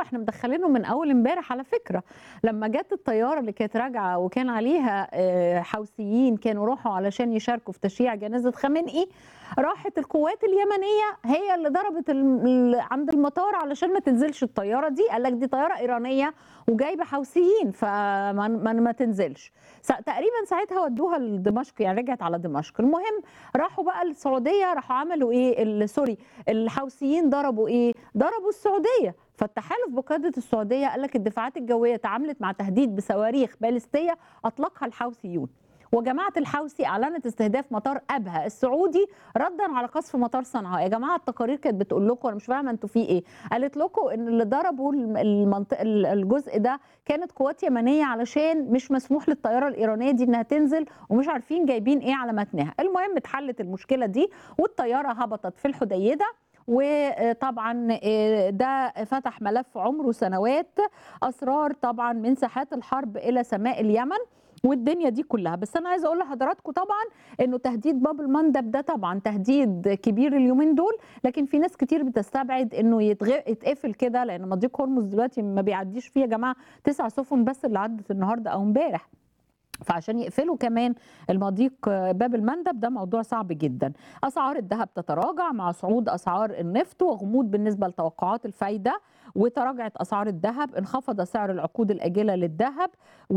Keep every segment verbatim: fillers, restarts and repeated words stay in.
احنا مدخلينه من اول امبارح على فكره. لما جت الطياره اللي كانت راجعه وكان عليها آه، حوثيين كانوا راحوا علشان يشاركوا في تشييع جنازه خامنئي، راحت القوات اليمنيه هي اللي ضربت ال- ال- عند المطار علشان ما تنزلش الطياره دي. قال لك دي طياره ايرانيه وجايبه حوثيين فما ما, ما تنزلش. سا- تقريبا ساعتها ودوها لدمشق، يعني رجعت على دمشق. المهم راحوا بقى السعوديه، راحوا عملوا ايه ال- سوري الحوثيين ضربوا ايه؟ ضربوا السعوديه. فالتحالف بقياده السعوديه قال لك الدفاعات الجويه تعاملت مع تهديد بصواريخ باليستيه اطلقها الحوثيون. وجماعه الحوثي اعلنت استهداف مطار ابها السعودي ردا على قصف مطار صنعاء. يا جماعه التقارير كانت بتقول لكم، انا مش فاهمه انتوا في ايه، قالت لكم ان اللي ضربوا المنطقه الجزء ده كانت قوات يمنيه علشان مش مسموح للطياره الايرانيه دي انها تنزل ومش عارفين جايبين ايه على متنها. المهم اتحلت المشكله دي والطياره هبطت في الحديده. وطبعا ده فتح ملف عمره سنوات، اسرار طبعا من ساحات الحرب الى سماء اليمن والدنيا دي كلها. بس انا عايزه اقول لحضراتكم طبعا انه تهديد باب المندب ده طبعا تهديد كبير اليومين دول، لكن في ناس كتير بتستبعد انه يتغ... يتقفل كده، لان مضيق هرمز دلوقتي ما بيعديش فيه يا جماعه تسع سفن بس اللي عدت النهارده او امبارح. فعشان يقفلوا كمان المضيق باب المندب ده موضوع صعب جدا. اسعار الذهب تتراجع مع صعود اسعار النفط وغموض بالنسبه لتوقعات الفايده، وتراجعت اسعار الذهب. انخفض سعر العقود الاجله للذهب،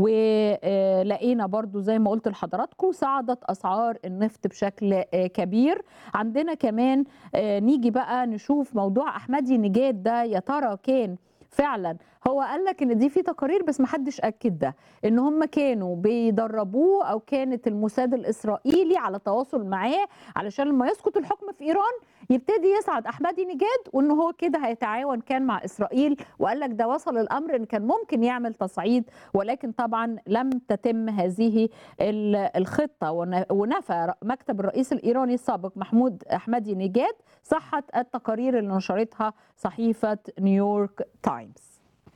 ولقينا برضو زي ما قلت لحضراتكم صعدت اسعار النفط بشكل كبير. عندنا كمان نيجي بقى نشوف موضوع احمدي نجاد ده، يا ترى كان فعلا هو قال لك ان دي في تقارير بس ما حدش اكد ده، ان هم كانوا بيدربوه او كانت الموساد الاسرائيلي على تواصل معاه علشان لما يسقط الحكم في ايران يبتدي يسعد احمدي نجاد وان هو كده هيتعاون كان مع اسرائيل. وقال لك ده وصل الامر ان كان ممكن يعمل تصعيد، ولكن طبعا لم تتم هذه الخطه. ونفى مكتب الرئيس الايراني السابق محمود احمدي نجاد صحه التقارير اللي نشرتها صحيفه نيويورك تايمز.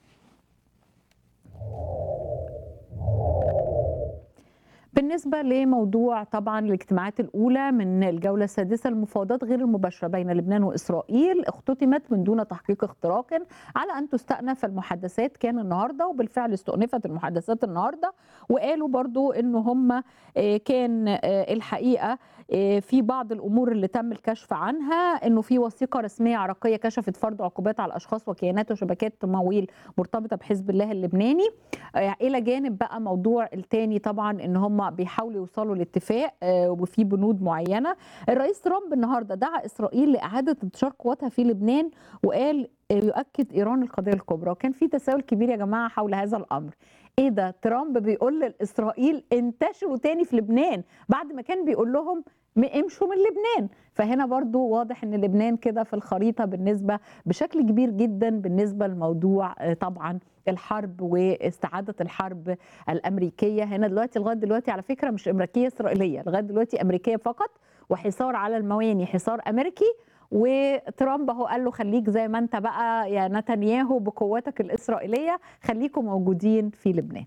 بالنسبة لموضوع طبعا الاجتماعات الأولى من الجولة السادسة المفاوضات غير المباشرة بين لبنان وإسرائيل اختتمت من دون تحقيق اختراق على أن تستأنف المحادثات كان النهاردة، وبالفعل استؤنفت المحادثات النهاردة. وقالوا برضو أنه هم كان الحقيقة في بعض الأمور اللي تم الكشف عنها، أنه في وثيقة رسمية عراقية كشفت فرض عقوبات على أشخاص وكيانات وشبكات تمويل مرتبطة بحزب الله اللبناني، إلى جانب بقى موضوع التاني طبعا أن هم بيحاولوا يوصلوا لاتفاق وفي بنود معينه. الرئيس ترامب النهارده دعا اسرائيل لاعاده انتشار قواتها في لبنان، وقال يؤكد ايران القضيه الكبرى. وكان في تساؤل كبير يا جماعه حول هذا الامر، ايه ده ترامب بيقول لاسرائيل انتشروا تاني في لبنان بعد ما كان بيقول لهم امشوا من لبنان؟ فهنا برضو واضح ان لبنان كده في الخريطه بالنسبه بشكل كبير جدا بالنسبه لموضوع طبعا الحرب واستعاده الحرب الامريكيه. هنا دلوقتي لغايه دلوقتي على فكره مش امريكيه اسرائيليه، لغايه دلوقتي امريكيه فقط، وحصار على المواني حصار امريكي. وترامب اهو قال له خليك زي ما انت بقى يا نتنياهو بقواتك الاسرائيليه، خليكم موجودين في لبنان.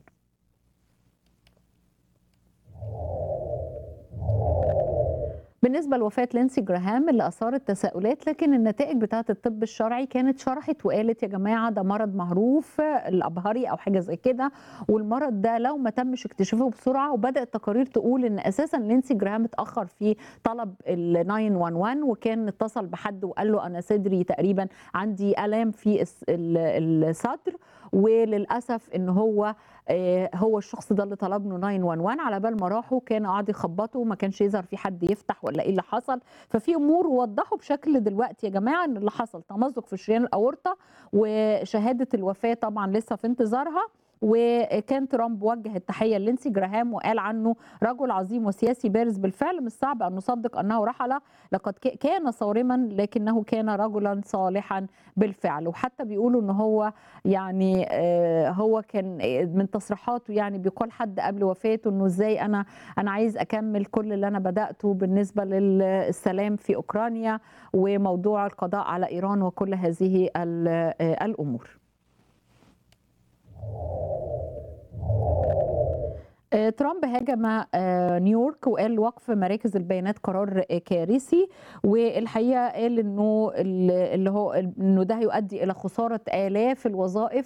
بالنسبة لوفاة لينسي جراهام اللي أثارت تساؤلات، لكن النتائج بتاعة الطب الشرعي كانت شرحت وقالت يا جماعة ده مرض معروف الأبهري أو حاجة زي كده، والمرض ده لو ما تمش اكتشافه بسرعة. وبدأت تقارير تقول إن أساسا لينسي جراهام اتأخر في طلب ال تسعة واحد واحد، وكان اتصل بحد وقال له أنا صدري تقريبا عندي آلام في الصدر، وللأسف إن هو هو الشخص ده اللي طلب له تسعة واحد واحد. على بال ما راحوا كان قاعد يخبطوا وما كانش يظهر في حد يفتح ولا ايه اللي حصل. ففي امور وضحوا بشكل دلوقتي يا جماعه ان اللي حصل تمزق في شريان الاورطه، وشهاده الوفاه طبعا لسه في انتظارها. وكان ترامب وجه التحيه للينسي جراهام وقال عنه رجل عظيم وسياسي بارز بالفعل، مش صعب ان نصدق انه رحل، لقد كان صارما لكنه كان رجلا صالحا بالفعل. وحتى بيقولوا ان هو يعني هو كان من تصريحاته يعني بيقول حد قبل وفاته انه ازاي انا انا عايز اكمل كل اللي انا بداته بالنسبه للسلام في اوكرانيا وموضوع القضاء على ايران وكل هذه الامور. آآ ترامب هاجم آآ نيويورك وقال وقف مراكز البيانات قرار آآ كارثي، والحقيقة قال إنه ال اللي هو إنه ده هيؤدي إلى خسارة آلاف الوظائف